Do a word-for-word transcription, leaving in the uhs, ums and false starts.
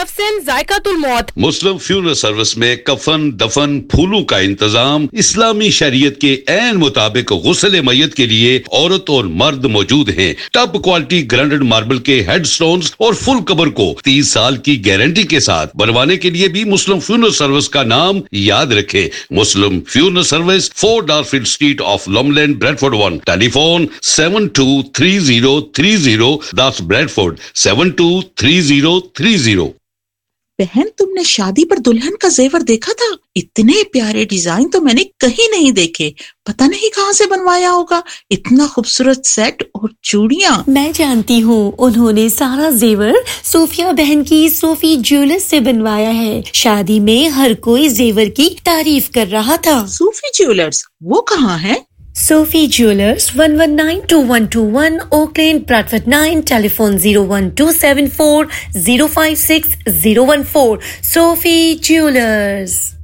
महफसिन जायकातुल मौत। मुस्लिम funeral service में कफन, दफन, फूलों का इंतजाम इस्लामी शरीयत के ऐन मुताबिक गुस्ल मैयत के लिए औरत और मर्द मौजूद हैं। टॉप क्वालिटी ग्राइंडेड मार्बल के हेड स्टोन्स और फुल कबर को तीस साल की गारंटी के साथ बनवाने के लिए भी मुस्लिम फ्यूनरल सर्विस का नाम याद रखें। मुस्लिम funeral service, four डारफील्ड street of लॉमलैंड, Bradford one. Telephone seven to three zero three zero, that's Bradford seven to three zero three zero. बहन, तुमने शादी पर दुल्हन का जेवर देखा था? इतने प्यारे डिजाइन तो मैंने कहीं नहीं देखे। पता नहीं कहाँ से बनवाया होगा। इतना खूबसूरत सेट और चूड़ियां। मैं जानती हूँ, उन्होंने सारा जेवर सोफिया बहन की सोफी ज्वेलर्स से बनवाया है। शादी में हर कोई जेवर की तारीफ कर रहा था। सोफी ज्वेलर्स, वो कहाँ है? Sophie Jewelers, one one nine two one two one, Oak Lane, Bradford nine, telephone zero one two seven four zero five six zero one four. Sophie Jewelers.